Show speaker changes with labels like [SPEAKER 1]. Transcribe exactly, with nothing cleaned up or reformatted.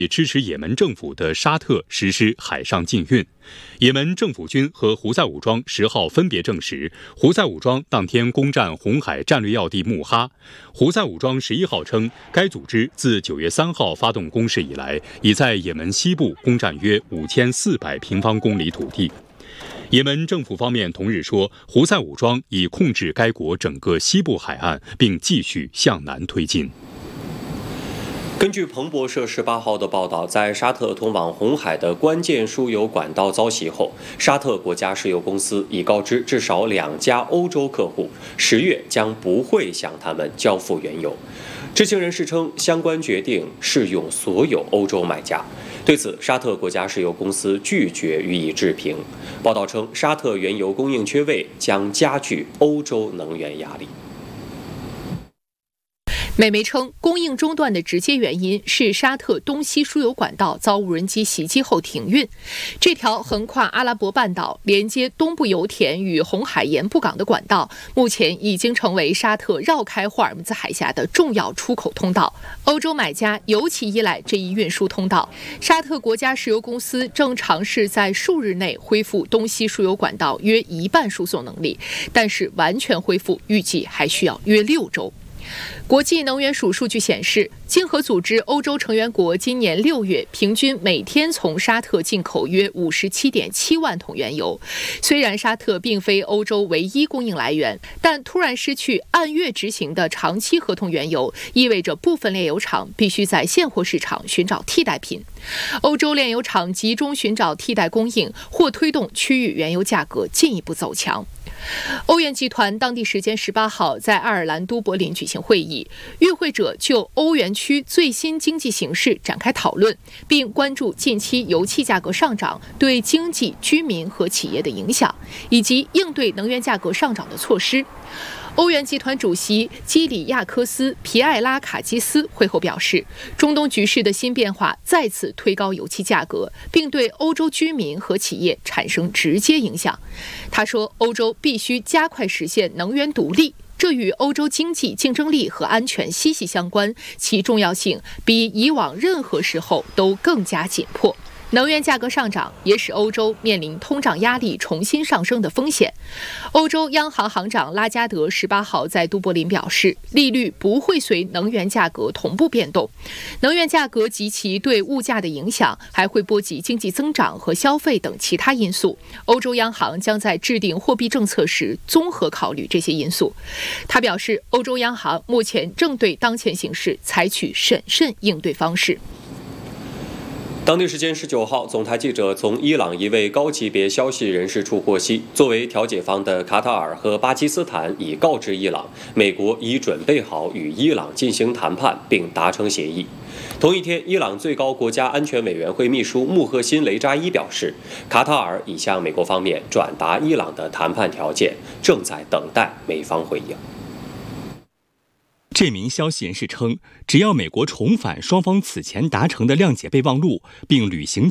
[SPEAKER 1] 支持也门政府的沙特实施海上禁运。也门政府军和胡塞武装十号分别证实，胡塞武装当天攻占红海战略要地穆哈。胡塞武装十一号称，该组织自九月三号发动攻势以来，已在也门西部攻占约五千四百平方公里土地。也门政府方面同日说，胡塞武装已控制该国整个西部海岸，并继续向南推进。
[SPEAKER 2] 根据彭博社十八号的报道，在沙特通往红海的关键输油管道遭袭后，沙特国家石油公司已告知至少两家欧洲客户，十月将不会向他们交付原油。知情人士称，相关决定适用所有欧洲买家。对此，沙特国家石油公司拒绝予以置评。报道称，沙特原油供应缺位将加剧欧洲能源压力。
[SPEAKER 3] 美媒称，供应中断的直接原因是沙特东西输油管道遭无人机袭击后停运。这条横跨阿拉伯半岛、连接东部油田与红海盐布港的管道，目前已经成为沙特绕开霍尔木兹海峡的重要出口通道。欧洲买家尤其依赖这一运输通道。沙特国家石油公司正尝试在数日内恢复东西输油管道约一半输送能力，但是完全恢复预计还需要约六周。国际能源署数据显示，经合组织欧洲成员国今年六月平均每天从沙特进口约五十七点七万桶原油。虽然沙特并非欧洲唯一供应来源，但突然失去按月执行的长期合同原油，意味着部分炼油厂必须在现货市场寻找替代品。欧洲炼油厂集中寻找替代供应，或推动区域原油价格进一步走强。欧元集团当地时间十八号在爱尔兰都柏林举行会议，与会者就欧元区最新经济形势展开讨论，并关注近期油气价格上涨对经济、居民和企业的影响，以及应对能源价格上涨的措施。欧元集团主席基里亚科斯·皮埃拉卡基斯会后表示，中东局势的新变化再次推高油气价格，并对欧洲居民和企业产生直接影响。他说，欧洲必须加快实现能源独立，这与欧洲经济竞争力和安全息息相关，其重要性比以往任何时候都更加紧迫。能源价格上涨也使欧洲面临通胀压力重新上升的风险。欧洲央行行长拉加德十八号在都柏林表示，利率不会随能源价格同步变动。能源价格及其对物价的影响还会波及经济增长和消费等其他因素。欧洲央行将在制定货币政策时综合考虑这些因素。他表示，欧洲央行目前正对当前形势采取审慎应对方式。
[SPEAKER 2] 当地时间十九号，总台记者从伊朗一位高级别消息人士处获悉，作为调解方的卡塔尔和巴基斯坦已告知伊朗，美国已准备好与伊朗进行谈判并达成协议。同一天，伊朗最高国家安全委员会秘书穆赫辛雷扎伊表示，卡塔尔已向美国方面转达伊朗的谈判条件，正在等待美方回应。
[SPEAKER 4] 这名消息人士称，只要美国重返双方此前达成的谅解备忘录，并履行